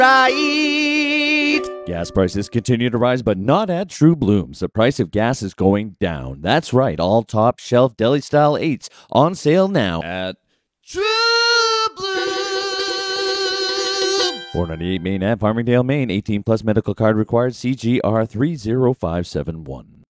right. Gas prices continue to rise, but not at True Blooms. The price of gas is going down. That's right, all top shelf deli style 8s on sale now At True Blue. 498 Main Ave, Farmingdale, Maine. 18 plus medical card required. CGR 30571.